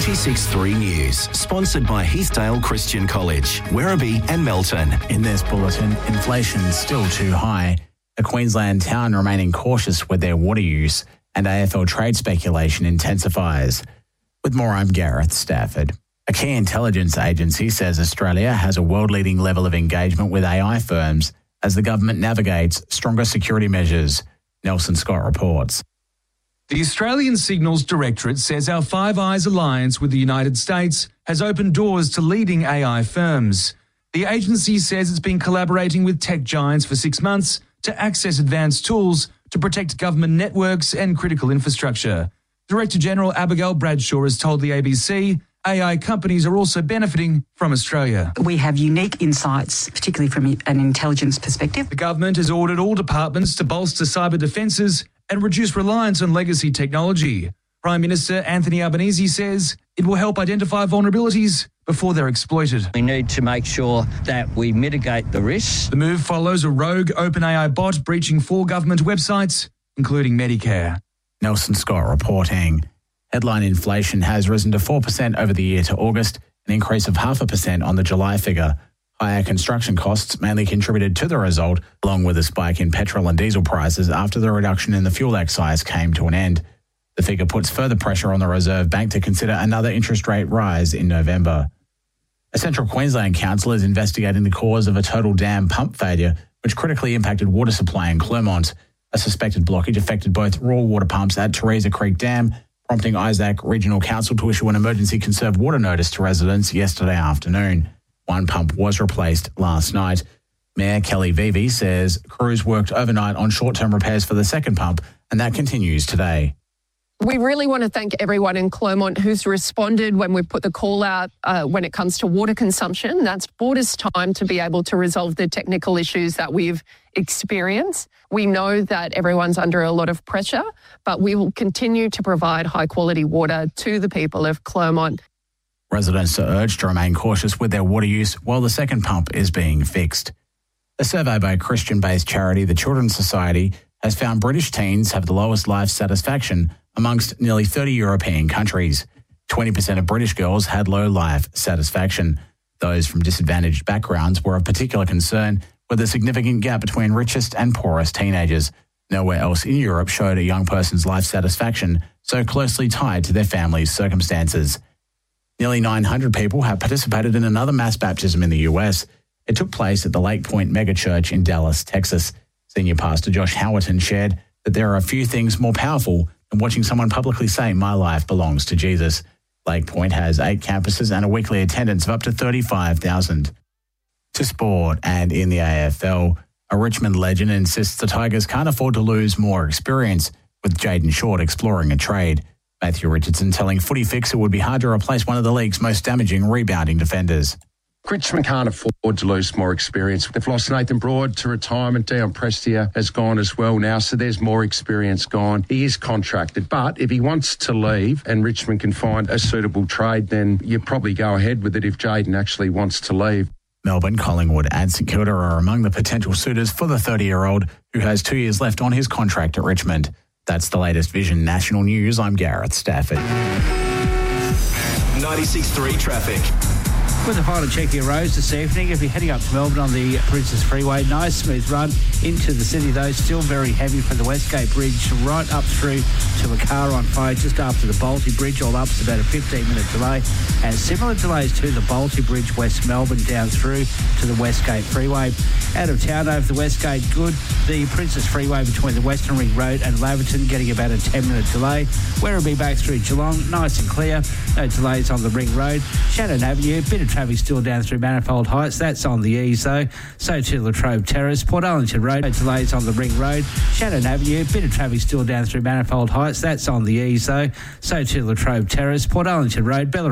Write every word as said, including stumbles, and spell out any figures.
ninety-six point three News, sponsored by Heathdale Christian College, Werribee and Melton. In this bulletin, inflation's still too high, a Queensland town remaining cautious with their water use, and A F L trade speculation intensifies. With more, I'm Gareth Stafford. A key intelligence agency says Australia has a world-leading level of engagement with A I firms as the government navigates stronger security measures. Nelson Scott reports. The Australian Signals Directorate says our Five Eyes alliance with the United States has opened doors to leading A I firms. The agency says it's been collaborating with tech giants for six months to access advanced tools to protect government networks and critical infrastructure. Director General Abigail Bradshaw has told the A B C A I companies are also benefiting from Australia. We have unique insights, particularly from an intelligence perspective. The government has ordered all departments to bolster cyber defences and reduce reliance on legacy technology. Prime Minister Anthony Albanese says it will help identify vulnerabilities before they're exploited. We need to make sure that we mitigate the risks. The move follows a rogue OpenAI bot breaching four government websites, including Medicare. Nelson Scott reporting. Headline inflation has risen to four percent over the year to August, an increase of half a percent on the July figure. Higher construction costs mainly contributed to the result, along with a spike in petrol and diesel prices after the reduction in the fuel excise came to an end. The figure puts further pressure on the Reserve Bank to consider another interest rate rise in November. A Central Queensland council is investigating the cause of a total dam pump failure, which critically impacted water supply in Clermont. A suspected blockage affected both raw water pumps at Teresa Creek Dam, prompting Isaac Regional Council to issue an emergency conserve water notice to residents yesterday afternoon. One pump was replaced last night. Mayor Kelly Vevey says crews worked overnight on short-term repairs for the second pump, and that continues today. We really want to thank everyone in Clermont who's responded when we put the call out uh, when it comes to water consumption. That's bought us time to be able to resolve the technical issues that we've experienced. We know that everyone's under a lot of pressure, but we will continue to provide high-quality water to the people of Clermont. Residents are urged to remain cautious with their water use while the second pump is being fixed. A survey by Christian-based charity The Children's Society has found British teens have the lowest life satisfaction amongst nearly thirty European countries. twenty percent of British girls had low life satisfaction. Those from disadvantaged backgrounds were of particular concern, with a significant gap between richest and poorest teenagers. Nowhere else in Europe showed a young person's life satisfaction so closely tied to their family's circumstances. Nearly nine hundred people have participated in another mass baptism in the U S. It took place at the Lake Point megachurch in Dallas, Texas. Senior pastor Josh Howerton shared that there are a few things more powerful than watching someone publicly say, "My life belongs to Jesus." Lake Point has eight campuses and a weekly attendance of up to thirty-five thousand. To sport, and in the A F L, a Richmond legend insists the Tigers can't afford to lose more experience, with Jaden Short exploring a trade. Matthew Richardson telling Footy Fix it would be hard to replace one of the league's most damaging rebounding defenders. Richmond can't afford to lose more experience. They've lost Nathan Broad to retirement. Dion Prestia has gone as well now, so there's more experience gone. He is contracted, but if he wants to leave and Richmond can find a suitable trade, then you probably go ahead with it if Jaden actually wants to leave. Melbourne, Collingwood and St Kilda are among the potential suitors for the thirty-year-old who has two years left on his contract at Richmond. That's the latest Vision National News. I'm Gareth Stafford. ninety-six point three traffic. With the final check your roads this evening, if you're heading up to Melbourne on the Princess Freeway, nice smooth run into the city though, still very heavy from the Westgate Bridge right up through to a car on fire just after the Balti Bridge, all up to about a fifteen minute delay, and similar delays to the Balti Bridge West Melbourne down through to the Westgate Freeway. Out of town over the Westgate, good. The Princess Freeway between the Western Ring Road and Laverton getting about a ten minute delay. Werribee back through Geelong, nice and clear, no delays on the Ring Road. Shannon Avenue, bit of traffic still down through Manifold Heights, that's on the ease though. So to Latrobe Terrace, Port Arlington Road, no delays on the Ring Road. Shannon Avenue, bit of traffic still down through Manifold Heights, that's on the ease though. So to Latrobe Terrace, Port Arlington Road, Bella